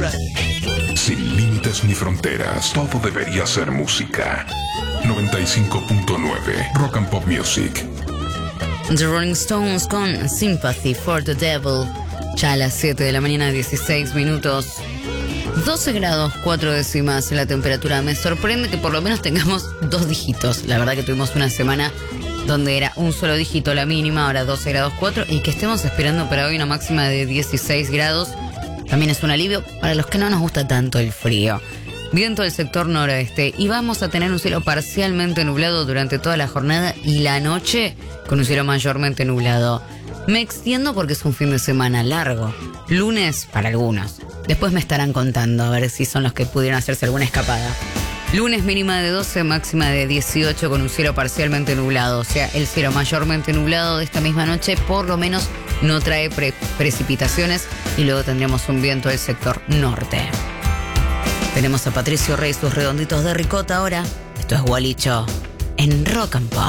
Sin límites ni fronteras, todo debería ser música. 95.9 Rock and Pop Music. The Rolling Stones con Sympathy for the Devil. Ya a las 7 de la mañana, 16 minutos. 12 grados, 4 décimas la temperatura. Me sorprende que por lo menos tengamos 2 dígitos. La verdad que tuvimos una semana donde era un solo dígito la mínima, ahora 12 grados 4, y que estemos esperando para hoy una máxima de 16 grados. También es un alivio para los que no nos gusta tanto el frío. Viento del sector noroeste y vamos a tener un cielo parcialmente nublado durante toda la jornada y la noche con un cielo mayormente nublado. Me extiendo porque es un fin de semana largo. Lunes para algunos. Después me estarán contando a ver si son los que pudieron hacerse alguna escapada. Lunes mínima de 12, máxima de 18 con un cielo parcialmente nublado. O sea, el cielo mayormente nublado de esta misma noche por lo menos no trae precipitaciones y luego tendremos un viento del sector norte. Tenemos a Patricio Rey, sus redonditos de ricota ahora. Esto es Gualicho en Rock and Pop.